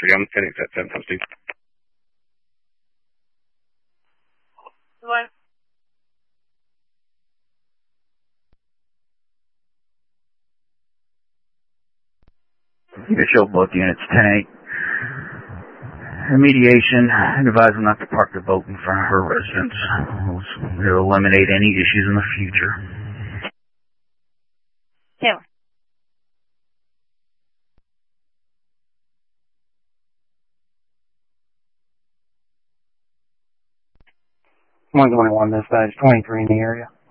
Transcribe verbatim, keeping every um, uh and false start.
three, I'm Phoenix at seven times two. What? Your show both units, ten eight. Mediation, advise them not to park the boat in front of her residence. It'll eliminate any issues in the future. Taylor. one twenty-one, dispatch twenty-three in the area.